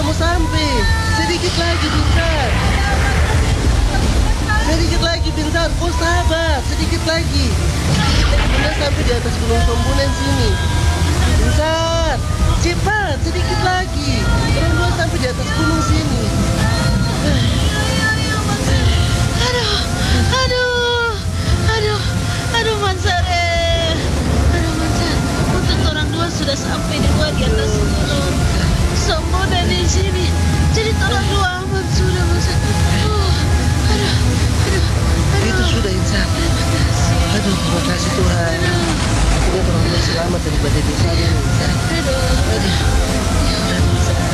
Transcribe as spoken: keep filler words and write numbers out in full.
mau sampai. Sedikit lagi, Bintan. Sedikit lagi, Bintan. Kau sabar. Sedikit lagi. Kita benar sampai di atas Gunung Sombunan sini. Bintan, cepat. Sedikit lagi. Orang dua sampai di atas gunung sini. Aduh, aduh, aduh, aduh Mansare. Aduh Mansar, untuk orang dua sudah sampai di gua di atas gunung. Sombunan di sini. Jadi orang dua aman sudah Mansar. Uh, aduh, aduh, aduh. Itu sudah, Insan. Aduh, terima kasih Tuhan. Akhirnya orang dua selamat daripada di